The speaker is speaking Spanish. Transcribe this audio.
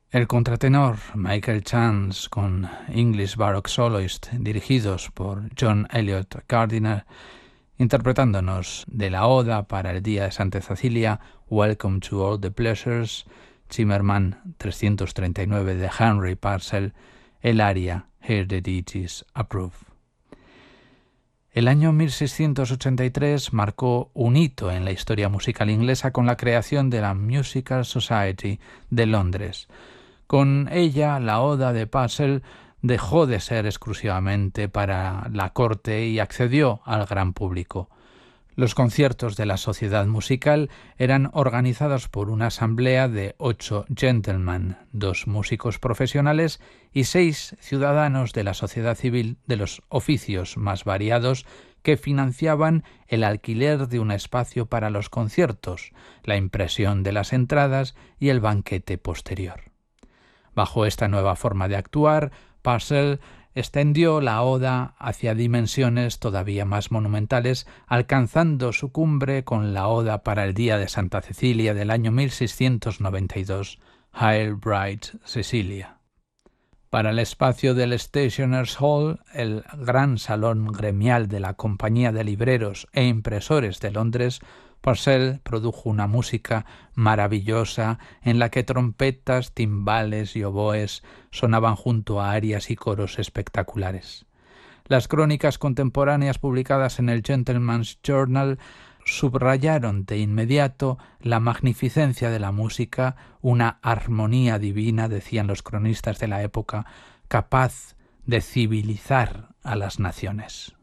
El contratenor Michael Chance con English Baroque Soloist dirigidos por John Eliot Gardiner, interpretándonos de la Oda para el Día de Santa Cecilia, Welcome to All the Pleasures, Zimmermann 339 de Henry Purcell, el aria Hear the Deities Approve. El año 1683 marcó un hito en la historia musical inglesa con la creación de la Musical Society de Londres. Con ella, la Oda de Purcell dejó de ser exclusivamente para la corte y accedió al gran público. Los conciertos de la sociedad musical eran organizados por una asamblea de 8 gentlemen, 2 músicos profesionales y 6 ciudadanos de la sociedad civil de los oficios más variados que financiaban el alquiler de un espacio para los conciertos, la impresión de las entradas y el banquete posterior. Bajo esta nueva forma de actuar, Purcell extendió la Oda hacia dimensiones todavía más monumentales, alcanzando su cumbre con la Oda para el Día de Santa Cecilia del año 1692, Hail Bright Cecilia. Para el espacio del Stationers' Hall, el gran salón gremial de la Compañía de Libreros e Impresores de Londres, Purcell produjo una música maravillosa en la que trompetas, timbales y oboes sonaban junto a arias y coros espectaculares. Las crónicas contemporáneas publicadas en el Gentleman's Journal subrayaron de inmediato la magnificencia de la música, una armonía divina, decían los cronistas de la época, capaz de civilizar a las naciones.